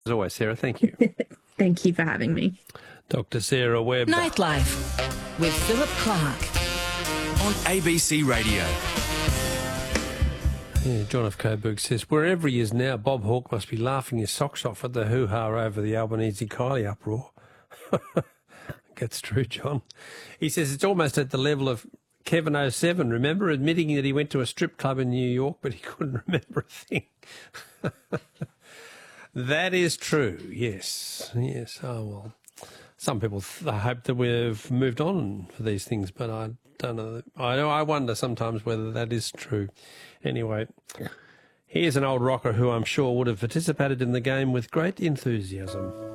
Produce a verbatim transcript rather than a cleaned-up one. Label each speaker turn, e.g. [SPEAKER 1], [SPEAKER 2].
[SPEAKER 1] As always, Sarah, thank you.
[SPEAKER 2] Thank you for having me.
[SPEAKER 1] Doctor Sarah Webb.
[SPEAKER 3] Nightlife with Philip Clark
[SPEAKER 4] on A B C Radio.
[SPEAKER 1] Yeah, John F. Coburg says, wherever he is now, Bob Hawke must be laughing his socks off at the hoo-ha over the Albanese Kylie uproar. That's true, John. He says it's almost at the level of Kevin oh seven, remember, admitting that he went to a strip club in New York, but he couldn't remember a thing. That is true, yes. Yes, oh well. Some people th- hope that we've moved on for these things, but I don't know. I I wonder sometimes whether that is true. Anyway, here's an old rocker who I'm sure would have participated in the game with great enthusiasm.